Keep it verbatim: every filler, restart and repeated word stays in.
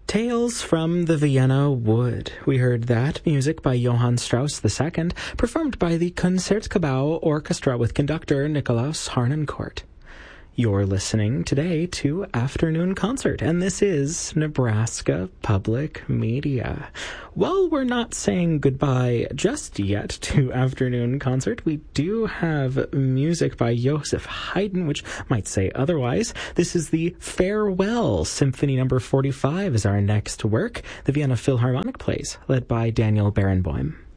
Tales from the Vienna Wood. We heard that music by Johann Strauss the Second, performed by the Concertgebouw Orchestra with conductor Nikolaus Harnoncourt. You're listening today to Afternoon Concert, and this is Nebraska Public Media. While we're not saying goodbye just yet to Afternoon Concert, we do have music by Joseph Haydn, which might say otherwise. This is the Farewell Symphony number forty-five is our next work. The Vienna Philharmonic plays, led by Daniel Barenboim.